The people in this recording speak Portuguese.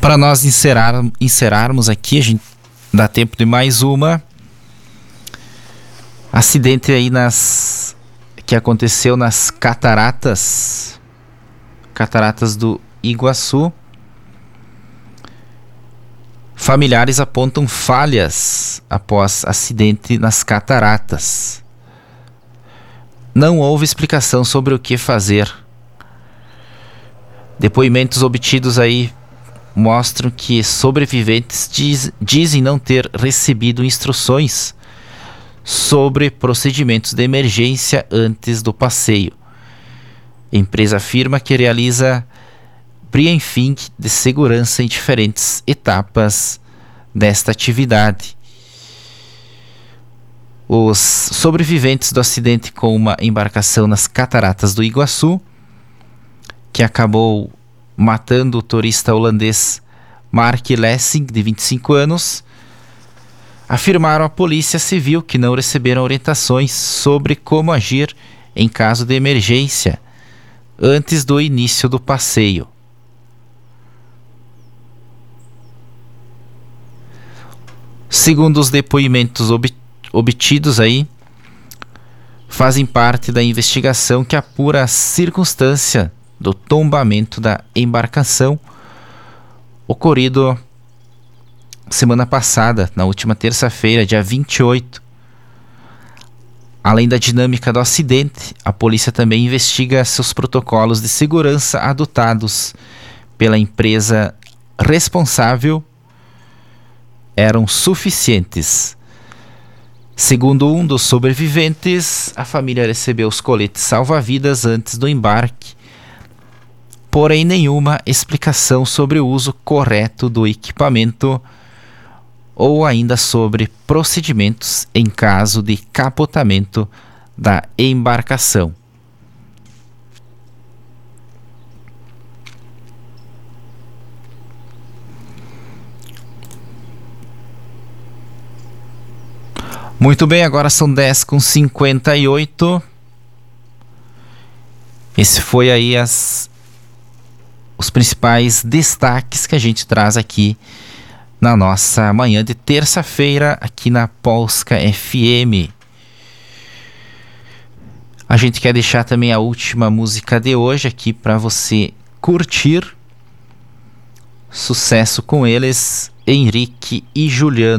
Para nós encerrarmos aqui, a gente dá tempo de mais uma. Acidente aí que aconteceu nas cataratas do Iguaçu. Familiares apontam falhas após acidente nas cataratas. Não houve explicação sobre o que fazer. Depoimentos obtidos aí mostram que sobreviventes dizem não ter recebido instruções sobre procedimentos de emergência antes do passeio. A empresa afirma que realiza briefing de segurança em diferentes etapas desta atividade. Os sobreviventes do acidente com uma embarcação nas cataratas do Iguaçu, que acabou matando o turista holandês Mark Lessing, de 25 anos, afirmaram à Polícia Civil que não receberam orientações sobre como agir em caso de emergência antes do início do passeio. Segundo os depoimentos obtidos aí, fazem parte da investigação que apura a circunstância do tombamento da embarcação ocorrido semana passada, na última terça-feira, dia 28. Além da dinâmica do acidente, a polícia também investiga se os protocolos de segurança adotados pela empresa responsável eram suficientes. Segundo um dos sobreviventes, a família recebeu os coletes salva-vidas antes do embarque, porém nenhuma explicação sobre o uso correto do equipamento ou ainda sobre procedimentos em caso de capotamento da embarcação. Muito bem, agora são 10h58. Esse foi aí os principais destaques que a gente traz aqui na nossa manhã de terça-feira, aqui na Polska FM. A gente quer deixar também a última música de hoje aqui para você curtir. Sucesso com eles, Henrique e Juliano.